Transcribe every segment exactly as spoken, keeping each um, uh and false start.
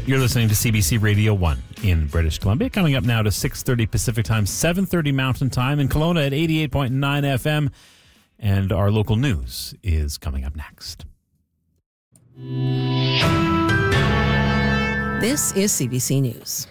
You're listening to C B C Radio one in British Columbia. Coming up now to six thirty Pacific Time, seven thirty Mountain Time in Kelowna at eighty-eight point nine F M. And our local news is coming up next. This is C B C News.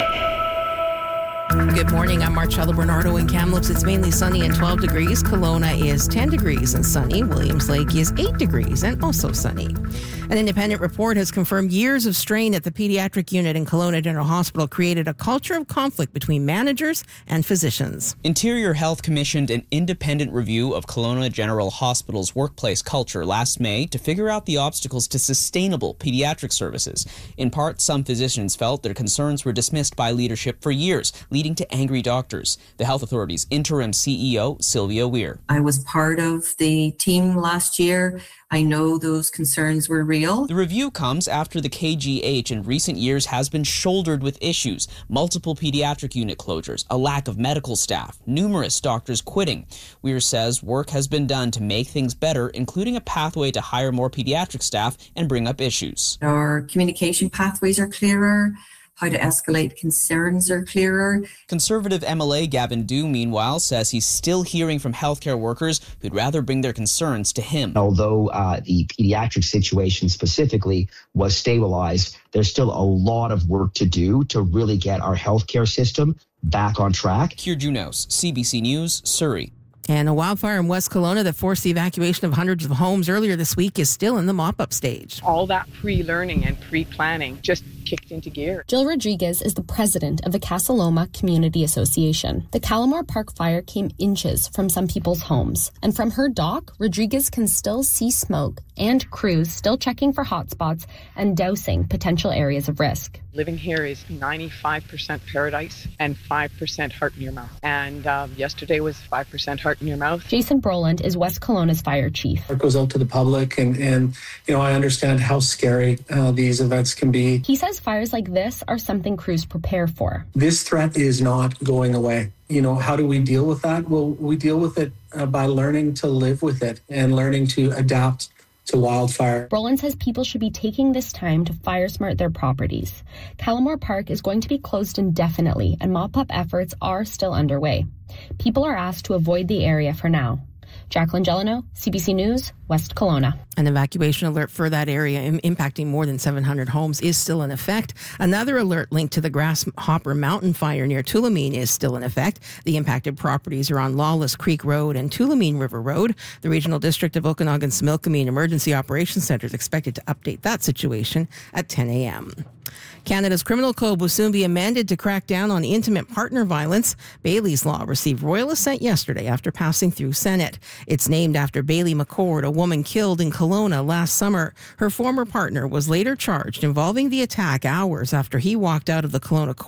Good morning. I'm Marcella Bernardo in Kamloops. It's mainly sunny and twelve degrees. Kelowna is ten degrees and sunny. Williams Lake is eight degrees and also sunny. An independent report has confirmed years of strain at the pediatric unit in Kelowna General Hospital created a culture of conflict between managers and physicians. Interior Health commissioned an independent review of Kelowna General Hospital's workplace culture last May to figure out the obstacles to sustainable pediatric services. In part, some physicians felt their concerns were dismissed by leadership for years, leading to angry doctors. The Health Authority's interim C E O, Sylvia Weir. I was part of the team last year. I know those concerns were real. The review comes after the K G H in recent years has been shouldered with issues. Multiple pediatric unit closures, a lack of medical staff, numerous doctors quitting. Weir says work has been done to make things better, including a pathway to hire more pediatric staff and bring up issues. Our communication pathways are clearer. How to escalate concerns are clearer. Conservative M L A Gavin Dew, meanwhile, says he's still hearing from healthcare workers who'd rather bring their concerns to him. Although uh, the pediatric situation specifically was stabilized, there's still a lot of work to do to really get our healthcare system back on track. Keir Junos, C B C News, Surrey. And a wildfire in West Kelowna that forced the evacuation of hundreds of homes earlier this week is still in the mop-up stage. All that pre-learning and pre-planning just kicked into gear. Jill Rodriguez is the president of the Casa Loma Community Association. The Calamar Park fire came inches from some people's homes. And from her dock, Rodriguez can still see smoke and crews still checking for hotspots and dousing potential areas of risk. Living here is ninety-five percent paradise and five percent heart in your mouth. And um, yesterday was five percent heart in your mouth. Jason Broland is West Kelowna's fire chief. It goes out to the public, and, and you know, I understand how scary uh, these events can be. He says fires like this are something crews prepare for. This threat is not going away. You know, how do we deal with that? Well, we deal with it uh, by learning to live with it and learning to adapt to wildfire. Broland says people should be taking this time to fire smart their properties. Calamar Park is going to be closed indefinitely, and mop-up efforts are still underway. People are asked to avoid the area for now. Jacqueline Gelano, C B C News, West Kelowna. An evacuation alert for that area im- impacting more than seven hundred homes is still in effect. Another alert linked to the Grasshopper Mountain fire near Tulameen is still in effect. The impacted properties are on Lawless Creek Road and Tulameen River Road. The Regional District of Okanagan-Similkameen Emergency Operations Center is expected to update that situation at ten a.m. Canada's criminal code will soon be amended to crack down on intimate partner violence. Bailey's Law received royal assent yesterday after passing through Senate. It's named after Bailey McCord, a woman killed in Kelowna last summer. Her former partner was later charged involving the attack hours after he walked out of the Kelowna court.